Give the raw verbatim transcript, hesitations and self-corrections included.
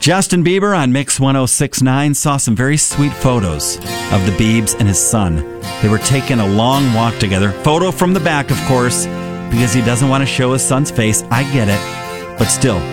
Justin Bieber on Mix ten sixty-nine saw some very sweet photos of the Biebs and his son. They were taking a long walk together. Photo from the back, of course, because he doesn't want to show his son's face. I get it. But still,